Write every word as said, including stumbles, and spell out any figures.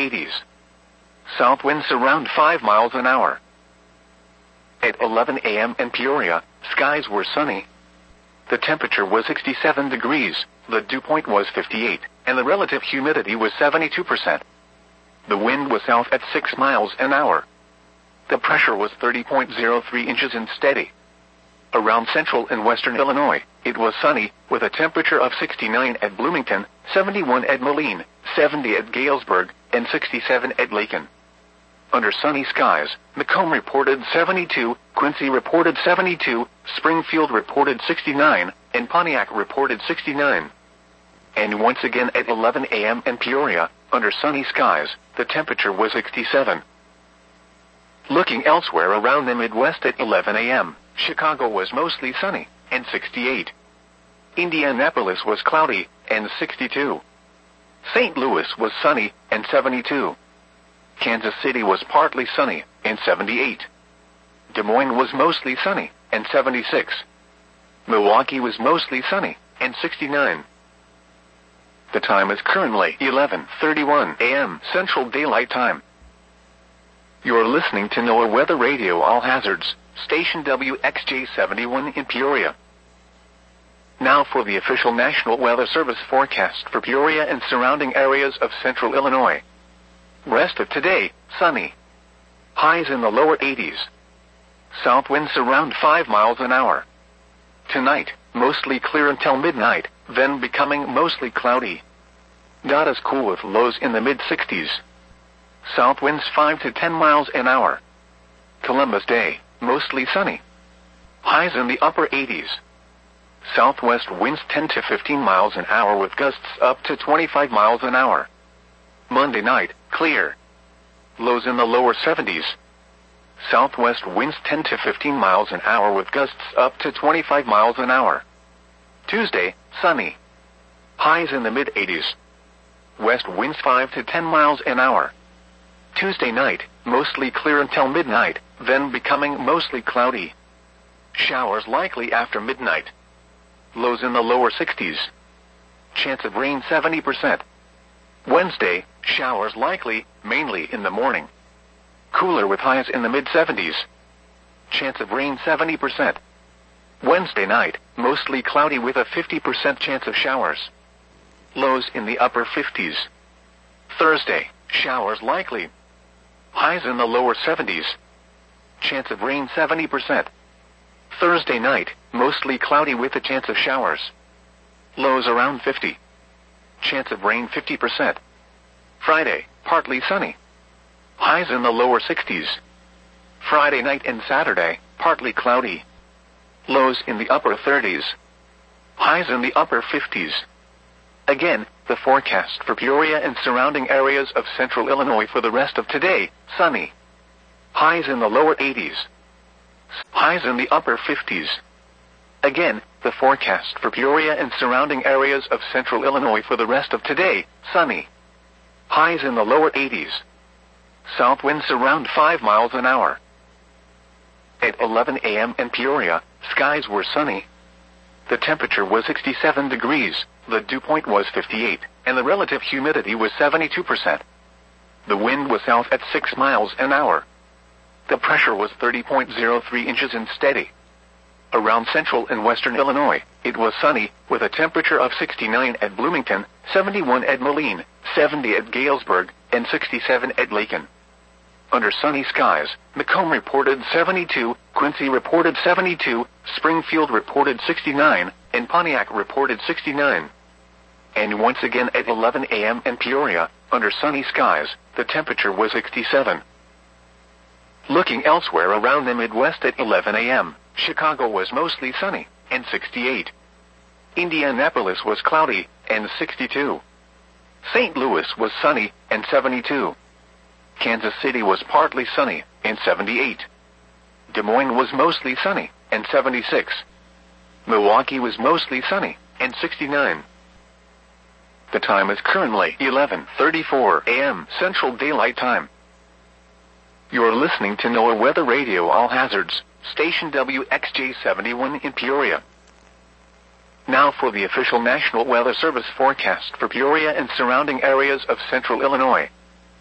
eighties. South winds around five miles an hour. At eleven a m in Peoria, skies were sunny. The temperature was sixty-seven degrees, the dew point was fifty-eight, and the relative humidity was seventy-two percent. The wind was south at six miles an hour. The pressure was thirty point zero three inches and steady. Around central and western Illinois, it was sunny, with a temperature of sixty-nine at Bloomington, seventy-one at Moline, seventy at Galesburg, and sixty-seven at Lakin. Under sunny skies, Macomb reported seventy-two, Quincy reported seventy-two, Springfield reported sixty-nine, and Pontiac reported sixty-nine. And once again at eleven a m in Peoria, under sunny skies, the temperature was sixty-seven. Looking elsewhere around the Midwest at eleven a m, Chicago was mostly sunny, and sixty-eight. Indianapolis was cloudy, and sixty-two. Saint Louis was sunny, and seventy-two. Kansas City was partly sunny, and seventy-eight. Des Moines was mostly sunny, and seventy-six. Milwaukee was mostly sunny, and sixty-nine. The time is currently eleven thirty-one a m Central Daylight Time. You're listening to NOAA Weather Radio All Hazards, station W X J seventy-one in Peoria. Now for the official National Weather Service forecast for Peoria and surrounding areas of central Illinois. Rest of today, sunny. Highs in the lower eighties. South winds around five miles an hour. Tonight, mostly clear until midnight, then becoming mostly cloudy. Not as cool with lows in the mid-sixties. South winds five to ten miles an hour. Columbus Day, mostly sunny. Highs in the upper eighties. Southwest winds ten to fifteen miles an hour with gusts up to twenty-five miles an hour. Monday night, clear. Lows in the lower seventies. Southwest winds ten to fifteen miles an hour with gusts up to twenty-five miles an hour. Tuesday, sunny. Highs in the mid-eighties. West winds five to ten miles an hour. Tuesday night, mostly clear until midnight, then becoming mostly cloudy. Showers likely after midnight. Lows in the lower sixties. Chance of rain seventy percent. Wednesday, showers likely, mainly in the morning. Cooler with highs in the mid-seventies. Chance of rain seventy percent. Wednesday night, mostly cloudy with a fifty percent chance of showers. Lows in the upper fifties. Thursday, showers likely. Highs in the lower seventies. Chance of rain seventy percent. Thursday night, mostly cloudy with a chance of showers. Lows around fifty. Chance of rain fifty percent. Friday, partly sunny. Highs in the lower sixties. Friday night and Saturday, partly cloudy. Lows in the upper thirties. Highs in the upper fifties. Again, the forecast for Peoria and surrounding areas of central Illinois for the rest of today, sunny. Highs in the lower eighties. Highs in the upper fifties. Again, the forecast for Peoria and surrounding areas of central Illinois for the rest of today, sunny. Highs in the lower eighties. South winds around five miles an hour. At eleven a m in Peoria, skies were sunny. The temperature was sixty-seven degrees, the dew point was fifty-eight, and the relative humidity was seventy-two percent. The wind was south at six miles an hour. The pressure was thirty point zero three inches and steady. Around central and western Illinois, it was sunny, with a temperature of sixty-nine at Bloomington, seventy-one at Moline, seventy at Galesburg, and sixty-seven at Lakin. Under sunny skies, Macomb reported seventy-two, Quincy reported seventy-two, Springfield reported sixty-nine, and Pontiac reported sixty-nine. And once again at eleven a m in Peoria, under sunny skies, the temperature was sixty-seven. Looking elsewhere around the Midwest at eleven a m, Chicago was mostly sunny, and sixty-eight. Indianapolis was cloudy, and sixty-two. Saint Louis was sunny, and seventy-two. Kansas City was partly sunny, and seventy-eight. Des Moines was mostly sunny, and seventy-six. Milwaukee was mostly sunny, and sixty-nine. The time is currently eleven thirty-four a m Central Daylight Time. You're listening to NOAA Weather Radio All Hazards, station W X J seventy-one in Peoria. Now for the official National Weather Service forecast for Peoria and surrounding areas of central Illinois.